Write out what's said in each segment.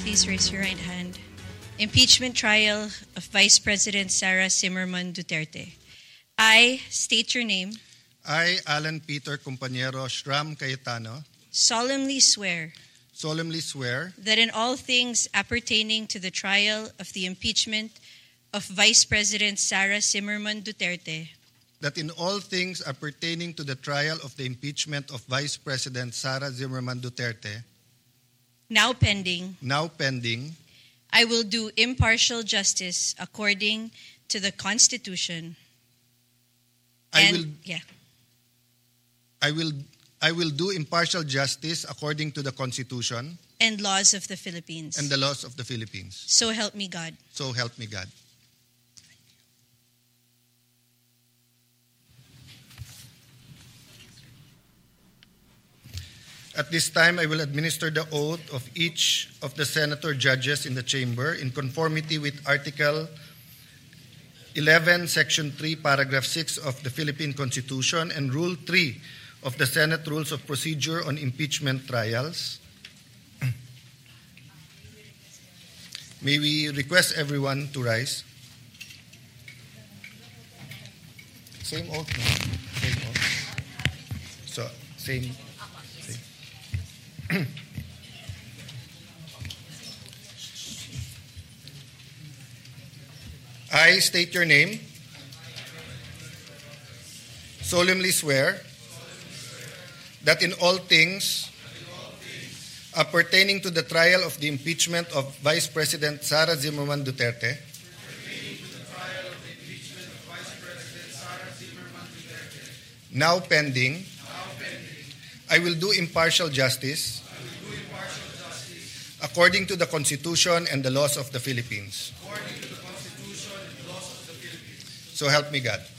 please raise your right hand. Impeachment trial of Vice President Sara Zimmerman Duterte. I state your name. I, Alan Peter Compañero Shram Cayetano, Solemnly swear solemnly swear that in all things appertaining to the trial of the impeachment of Vice President Sara Zimmerman Duterte, that in all things appertaining to the trial of the impeachment of Vice President Sara Zimmerman Duterte, now pending, I will do impartial justice according to the Constitution. I will do impartial justice according to the Constitution and laws of the Philippines. and the laws of the Philippines. So help me God. So help me God. At this time, I will administer the oath of each of the senator judges in the chamber in conformity with Article 11, Section 3, Paragraph 6 of the Philippine Constitution and Rule 3 of the Senate Rules of Procedure on Impeachment Trials. May we request everyone to rise. Same oath, no? Same oath. So, same. I state your name. Solemnly swear that in all things appertaining to the trial of the impeachment of Vice President Sara Zimmerman Duterte, now pending, I will do impartial justice according to the Constitution and the laws of the Philippines. So help me God.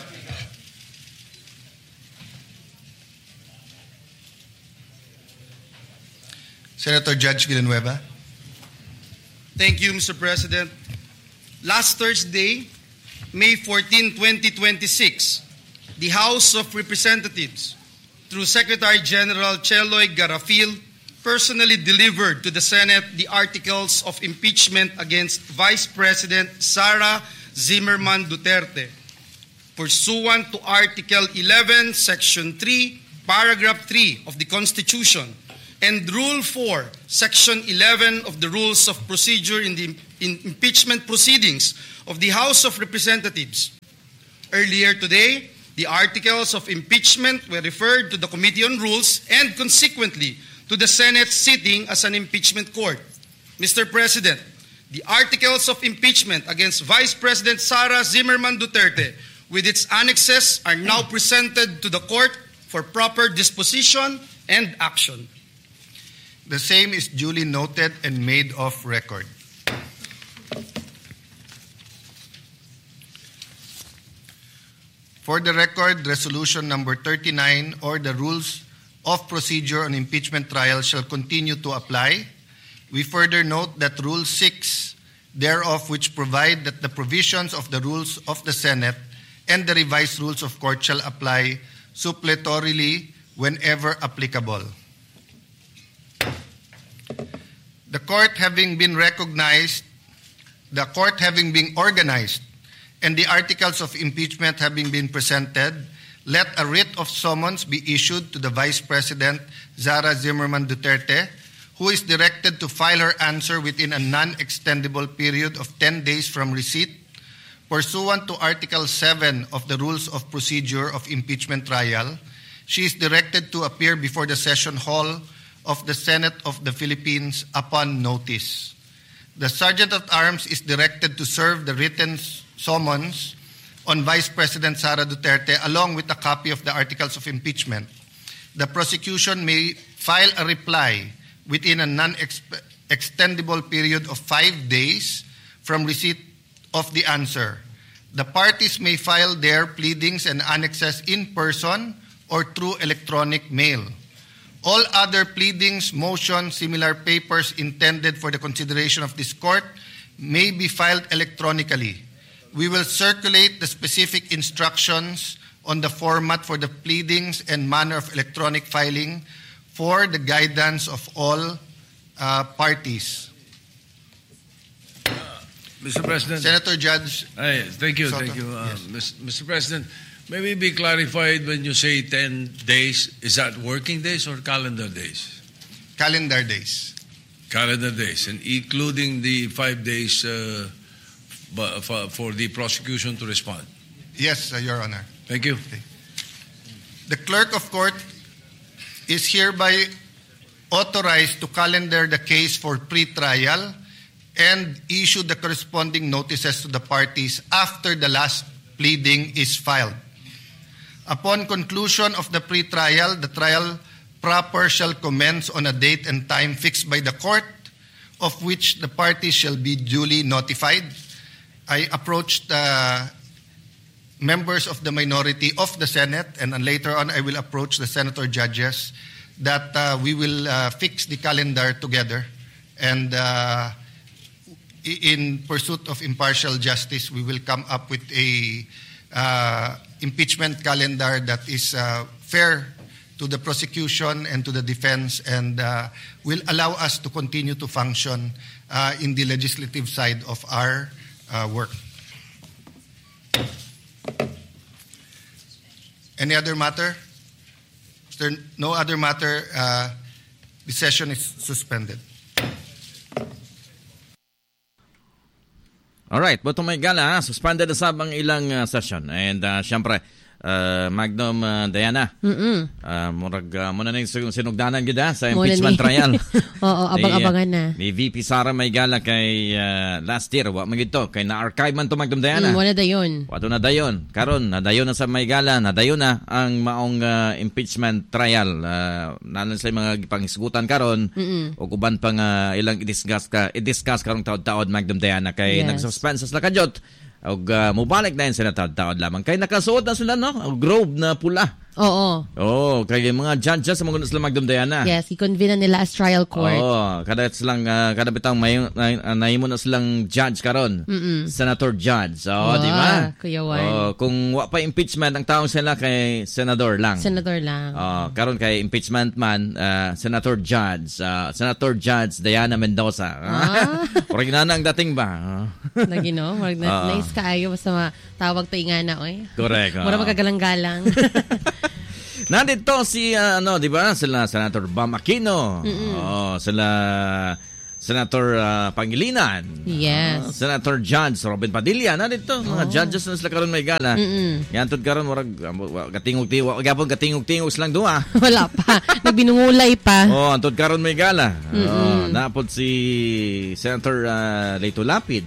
Senator Judge Villanueva. Thank you, Mr. President. Last Thursday, May 14, 2026, the House of Representatives, through Secretary General Cheloy Garafil, personally delivered to the Senate the articles of impeachment against Vice President Sara Zimmerman Duterte, pursuant to Article 11, Section 3, Paragraph 3 of the Constitution, and Rule 4, Section 11 of the Rules of Procedure in impeachment proceedings of the House of Representatives. Earlier today, the articles of impeachment were referred to the Committee on Rules and consequently to the Senate sitting as an impeachment court. Mr. President, the articles of impeachment against Vice President Sara Zimmerman Duterte with its annexes are now presented to the court for proper disposition and action. The same is duly noted and made of record. For the record, Resolution Number 39 or the Rules of Procedure on Impeachment Trial shall continue to apply. We further note that Rule 6 thereof, which provide that the provisions of the rules of the Senate and the revised rules of court shall apply suppletorily whenever applicable. The court having been organized, and the articles of impeachment having been presented, let a writ of summons be issued to the Vice President Sara Zimmerman Duterte, who is directed to file her answer within a non-extendable period of 10 days from receipt. Pursuant to Article 7 of the Rules of Procedure of Impeachment Trial, she is directed to appear before the Session Hall of the Senate of the Philippines upon notice. The Sergeant at Arms is directed to serve the written summons on Vice President Sara Duterte along with a copy of the articles of impeachment. The prosecution may file a reply within a non-extendable period of 5 days from receipt of the answer. The parties may file their pleadings and annexes in person or through electronic mail. All other pleadings, motions, similar papers intended for the consideration of this court may be filed electronically. We will circulate the specific instructions on the format for the pleadings and manner of electronic filing for the guidance of all parties. Mr. President. Senator Judge. Thank you. Soto. Thank you. Yes. Mr. President, may we be clarified when you say 10 days, is that working days or calendar days? Calendar days. Calendar days, and including the 5 days for the prosecution to respond. Yes, Your Honor. Thank you. The clerk of court is hereby authorized to calendar the case for pre-trial and issue the corresponding notices to the parties after the last pleading is filed. Upon conclusion of the pre-trial, the trial proper shall commence on a date and time fixed by the court, of which the parties shall be duly notified. I approached members of the minority of the Senate, and then later on I will approach the senator judges that we will fix the calendar together, and in pursuit of impartial justice, we will come up with a impeachment calendar that is fair to the prosecution and to the defense, and will allow us to continue to function in the legislative side of our work. Any other matter? If there no other matter, the session is suspended. Alright, buto may gala, suspended na sab ang ilang session. And syempre, Magnum Diana, murag muna na yung sinugdanan gida sa impeachment trial. Oo, abang-abangan na. Ni VP Sara Maygala kay last year, wa magito kay na-archive man to Magnum Diana. Wala dayon. Wato na dayon. Karon nadayon na sa Maygala, nadayon na ang maong impeachment trial. Nanan sa mga pangisgutan karon o uban pang ilang i-discuss karong taod-taod Magnum Diana kay nag-suspend sa lakajot. Og mubalik na yun sila taod lamang. Kaya nakasuot na sila, no? Robe na pula. Oo. Oo, kaya mga judges sa mga sila Magnum Diana. Yes, i-convene na nila as trial court. Oo, kada silang, kada bitang nahimo na silang judge karon. Senator judge. Oo, di ba? Kuya Juan. Oo, kung wa pa impeachment, ang taong sila kay senador lang. Senador lang. Karon kay impeachment man, Senator Judge. Senator Judge Diana Mendoza. Parang ginana ang dating ba? Lagi, no? Nice kaayo, basta matawag to ingana, oy. Correct. Mura magkagalang-galang. Nandito si di ba? Sila Senator Bam Aquino. Sila Senator Pangilinan. Yes. Senator Judge Robin Padilla. Nandito mga judges na sila karon may gala. Yan tud karon murag katingog-tingog, gapon katingog-tingog silang duha. Wala pa. Nagbinungulay pa. Antud karon may gala. Napod si Senator Leito Lapid.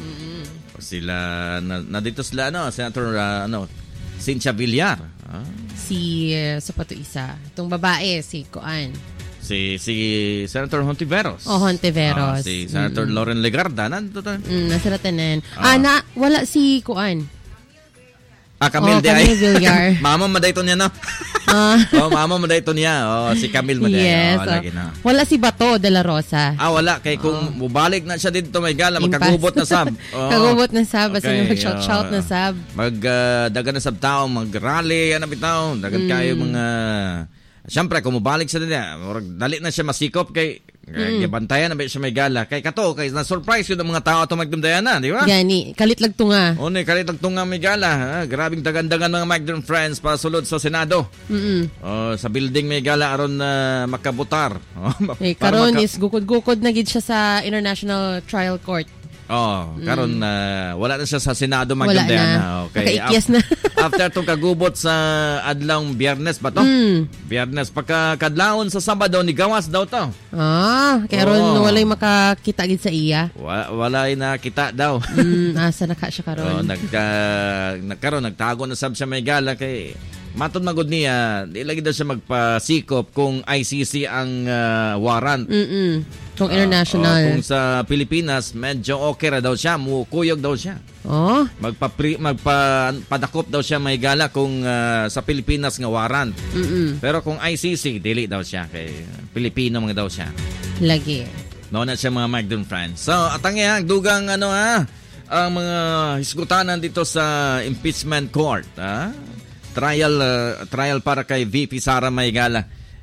Sila nandito sila Senator Cynthia Villar. Si Sapato Isa. Itong babae, si Kuan. Si Senator Hontiveros. Hontiveros. Si Senator Lauren Legarda. Nandito to. Nasa Ratanan. Wala si Kuan. Camille Camille Villar. Mama madayton niya na. Mama madayton niya. Si Camille Maday. Yes. Lagi na. Wala si Bato de la Rosa. Wala. Kay kung mubalik na siya dito may gala, magkagubot na sab. Kagubot na sab. Basta mag-shout na sab. Dagan na sab tao, mag-rally, bitaw. Dagan kayo mga... Siyempre, kung mubalik siya din, dali na siya masikop kay bantayan na ba siya may gala. Kay kato, kay na-surprise yun ang mga tao ito Magnum Diana, di ba? Gani, kalitlag tunga. Kalitlag tunga may gala. Grabing dagandagan mga Magnum friends para sulod sa Senado. Sa building may gala aron makabutar. Karon is gukod-gukod na gid siya sa International Trial Court. Karon wala na siya sa Senado Magnum Diana. Okay. Nakaikyas na. After itong kagubot sa adlong Biyernes ba to? Biyernes. Pagkakadlaon sa Sabado, ni gawas daw to. Kaya ron walay makakita gid sa iya. Walay nakita daw. Asa na ka siya karon. Karon nagtago na sab siya may gala kay matod magud niya, di lagi daw siya magpasikop kung ICC ang warrant. Kung international. Kung sa Pilipinas, medyo okay ra daw siya, mukuyog daw siya. Magpadakop daw siya may gala kung sa Pilipinas nga warrant. Pero kung ICC, dili daw siya kay Pilipino mga daw siya. Lagi. No na siya mga Magnum friends. So, atang dugang ang mga hisgutanan dito sa impeachment court, trial para kay VP Sara Maygala.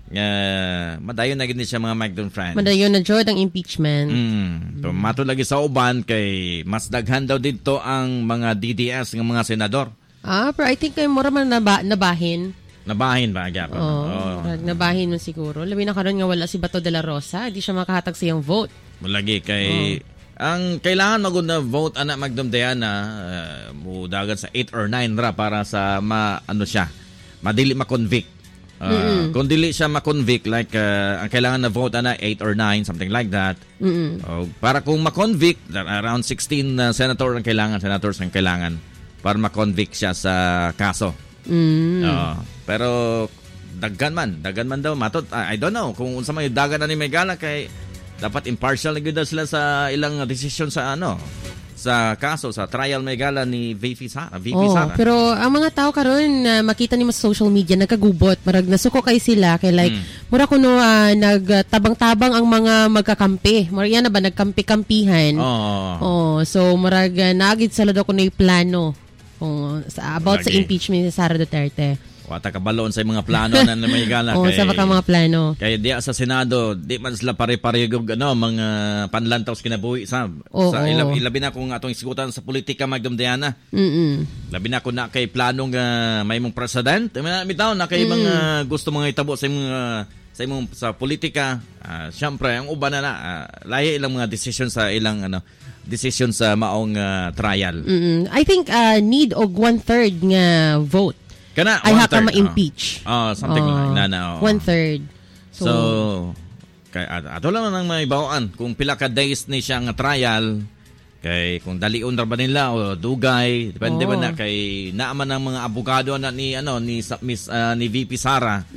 Madayon na gid siya mga Mike friends. Madayon na jud ang impeachment. So, mato lagi sa uban kay mas daghan daw dito ang mga DDS ng mga senador. Pero I think kay mura man nabahin. Nabahin ba gyapon? Nabahin man siguro. Labi na karon nga wala si Bato de la Rosa, di siya makahatag sa iyang vote. Mulagi kay ang kailangan magud na vote ana magdumdayana mudagan sa 8 or 9 ra para sa siya. Madili ma-convict. Kung dili siya ma-convict like ang kailangan na vote ana 8 or 9 something like that. Para kung ma-convict around 16 senators ang kailangan para ma-convict siya sa kaso. Pero daggan man daw matot. I don't know kung unsa may dagan na ni Megala kay dapat impartial na gud sila sa ilang decision sa sa kaso sa trial Megala ni VP Sara. Pero ang mga tao karon makita nimo sa social media nagkagubot, marag nasuko kay sila kay like mura kuno nagtabang-tabang ang mga magkakampi. Mura yan na ba nagkampi-kampihan. So murag naagid sila daw kuno plano about sa impeachment ni Sara Duterte. Wata kabalon sa mga plano na Megala kay sa mga plano. Kaya diya sa Senado, di man sila pare-pareho mga panlantaws kinabuhi sa ilabi na kung atong isigutan sa politika magdumdayana. Labi na kung na kay planong may mong president, bitaw na kay mga gusto mga itabo sa imong sa politika. Syempre ang uban na lahi ilang mga decision sa ilang decision sa maong trial. I think need og 1/3 nga vote. Kana ay haka ma-impeach. Something like that. 1/3. So kay ato lang nang may bawaan kung pila ka days ni siya nga trial kay kung dalion ra ba nila o dugay depende ba na kay naaman ang mga abogado na ni ni VP Sara.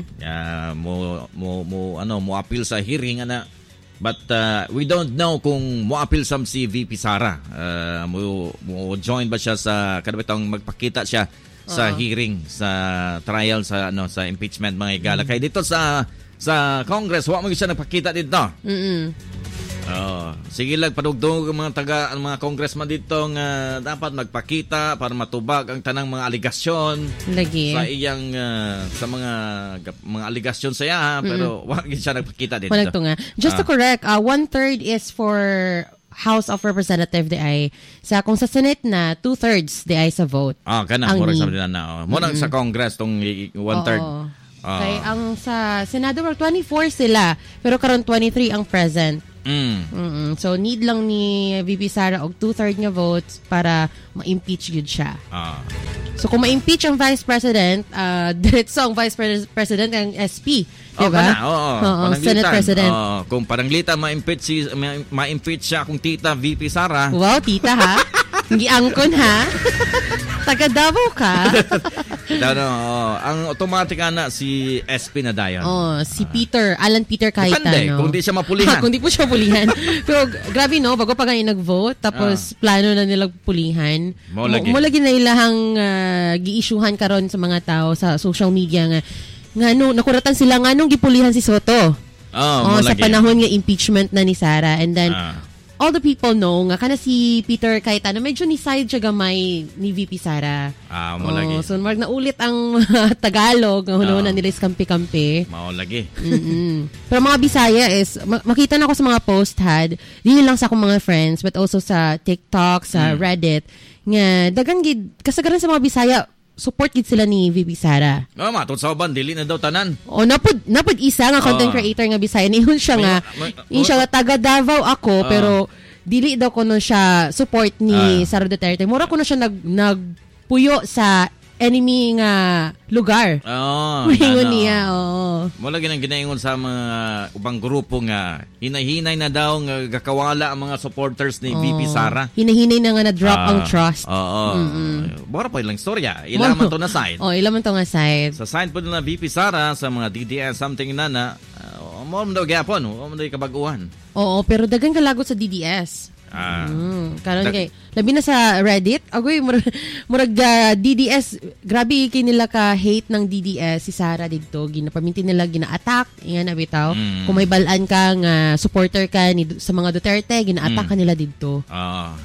Mo appeal sa hearing but we don't know kung mo appeal si VP Sara. Mo join ba siya sa kadabitang magpakita siya sa hearing sa trial sa sa impeachment mga igala kay dito sa Congress wa mo siya nagpakita dito. Sige lang padugdog ang mga congressman dito nga dapat magpakita para matubag ang tanang mga aligasyon sa iyang sa mga aligasyon sa iya pero wa gyud siya nagpakita dito. Just to correct, 1/3 is for House of Representative sa kung sa Senate na 2/3 sa vote. Mura sa na. Mura sa Congress tong 1/3. Kay ang sa Senado 24 sila pero karon 23 ang present. So need lang ni VP Sara og 2/3 nga votes para ma-impeach gyud siya. So kung ma-impeach ang Vice President, diretso ang Vice President ang SP. Diba? Senate President. Kung pananglitan ma-impeach siya kung tita VP Sara. Wow, tita ha? Giangkon ha? Taga Davao ka? Ang automatic si SP na dayon. Si Alan Peter Cayetano. Depende, kung di siya mapulihan. Kung di po siya mapulihan. Pero grabe bago pa kayo nag-vote, tapos plano na nilang pulihan. Mo lagi na ilahang gi-issuehan karon sa mga tao sa social media nga nakuratan sila nga nung gipulihan si Soto. Sa panahon nga impeachment na ni Sara. And then all the people know nga kana si Peter Cayetano medyo ni side siya gamay ni VP Sara. So naulit ang Tagalog nga hunahuna nila is kampi-kampi. Maulagi. Pero mga Bisaya is makita na ko sa mga post dili lang sa akong mga friends but also sa TikTok, sa Reddit nga dagang gid kasagaran sa mga Bisaya support gid sila ni VP Sara. Matod sa uban dili na daw tanan. Napud isa nga content creator nga Bisaya ni siya nga taga Davao ako pero dili daw kuno siya support ni Sara Duterte. Mura kuno siya nagpuyo sa enemy nga lugar. Mingon niya. Wala ginang ginaingon sa mga ubang grupo nga hinay-hinay na daw nga gakawala ang mga supporters ni VP Sara. Hinay-hinay na nga na-drop ang trust. Bora pa ilang storya. Ilaman to na side. Ilaman to nga side. Sa side po na VP Sara sa mga DDS something na mo daw gyapon, mo daw kabaguhan. Pero dagang kalagot sa DDS. Karon kay labi na sa Reddit agoy murag DDS grabe kay nila ka hate ng DDS si Sara didto ginapaminti nila gina-attack yan na bitaw kung may balaan ka nga supporter ka sa mga Duterte gina-attack ka nila didto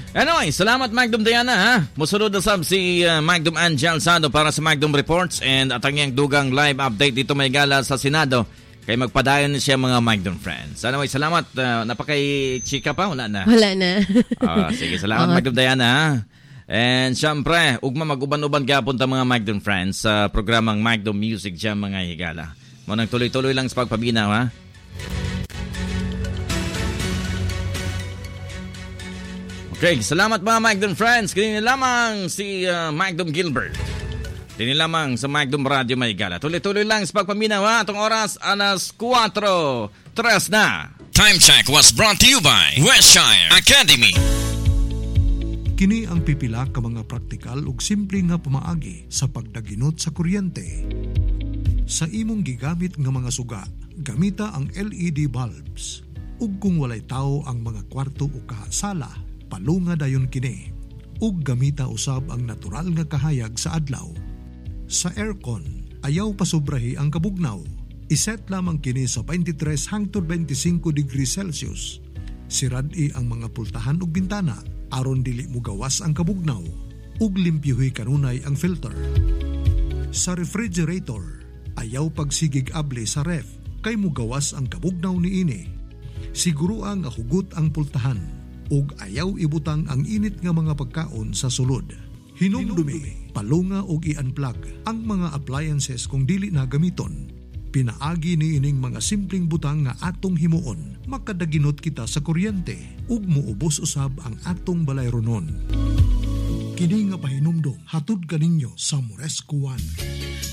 Anyway, salamat Magdum Diana ha. Musunod na sab si Magdum Angel Sado para sa Magdum Reports and atangyang dugang live update dito may gala sa Senado. Kay magpadayon siya mga Magdum friends. Anyway, salamat. Napakay chika pa? Wala na. Wala na. Sige, salamat Magdum Diana ha. And syempre, ugma mag-uban-uban gapon ta mga Magdum friends sa programang Magdum Music Jam mga higala. Mo nang tuloy-tuloy lang sa pagpabinaw ha. Okay, salamat mga Magdum friends. Kini lamang si Magdum Gilbert. Kini lamang sa Magdum Radio Maygala. Tuloy-tuloy lang sa pagpaminaw ha. Itong oras, alas 4:03 na. Time check was brought to you by Westshire Academy. Kini ang pipila ka mga praktikal ug simple nga pamaagi sa pagdaginot sa kuryente. Sa imong gigamit nga mga suga, gamita ang LED bulbs. Ug kung walay tao ang mga kwarto o sala, palunga dayon kini. Ug gamita usab ang natural nga kahayag sa adlaw. Sa aircon, ayaw pasubrahi ang kabugnaw. Iset lamang kini sa 23 hangtod 25 degrees Celsius. Sirad-i ang mga pultahan ug bintana aron dili mo gawas ang kabugnaw. Ug limpyuhi kanunay ang filter. Sa refrigerator, ayaw pagsigig able sa ref kay mo gawas ang kabugnaw niini. Siguro ang hugot ang pultahan ug ayaw ibutang ang init nga mga pagkaon sa sulod. Hinumdumi, palunga ug i-unplug ang mga appliances kung dili na gamiton. Pinaagi niining mga simpleng butang nga atong himuon, makadaginot kita sa kuryente ug muubos usab ang atong balayronon. Kini nga pahinumdom hatod kaninyo sa Moresco One.